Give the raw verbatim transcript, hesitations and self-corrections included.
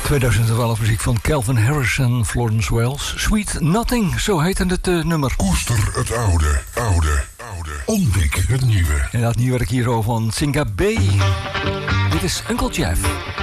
tweeduizend twaalf muziek van Calvin Harris en Florence Wells. Sweet Nothing, zo heette het uh, nummer. Koester het oude, oude, oude. Ontdek het nieuwe. En dat nieuwe werk hier van Singa B. Dit is Uncle Jeff.